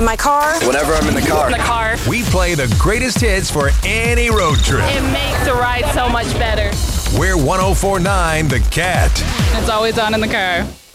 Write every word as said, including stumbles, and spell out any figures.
my car. Whenever I'm in the car. In the car. We play the greatest hits for any road trip. It makes the ride so much better. We're one oh four point nine The Cat. It's always on in the car.